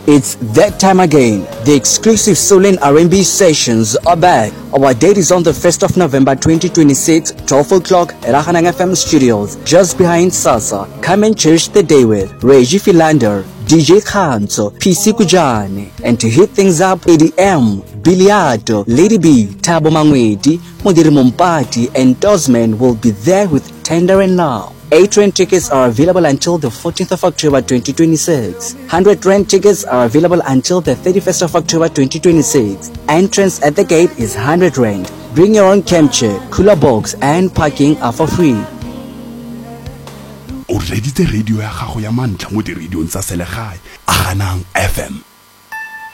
It's that time again. The exclusive Soul and R&B sessions are back. Our date is on the 1st of November 2026, 12 o'clock at Ahanang FM Studios, just behind Sasa. Come and cherish the day with Reggie Philander, DJ Khanzo, PC Kujane, and to hit things up, ADM, Biliato, Lady B, Tabo Mangwedi, Modiri Mompati, and Dozman will be there with Tender and Love. 8 rand tickets are available until the 14th of October 2026. 100 rand tickets are available until the 31st of October 2026. Entrance at the gate is 100 rand. Bring your own camp chair, cooler box, and parking are for free. O reditse radio ya gago ya mantla mo di radio tsa selegae Ahanang FM.